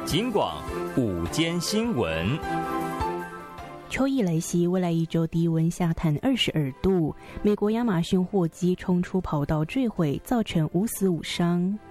警广午间新闻。 秋意来袭，未来一周低温下探22度。美国亚马逊货机冲出跑道坠毁，造成5死5伤。